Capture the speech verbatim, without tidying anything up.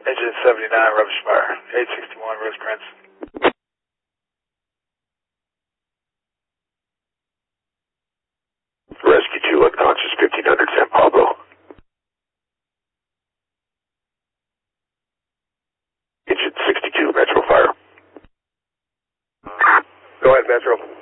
Engine seventy-nine, rubbish fire. eight sixty-one, Rosecrans. Rescue two, unconscious, fifteen hundred San Pablo. Engine sixty-two, Metro Fire. Go ahead, Metro.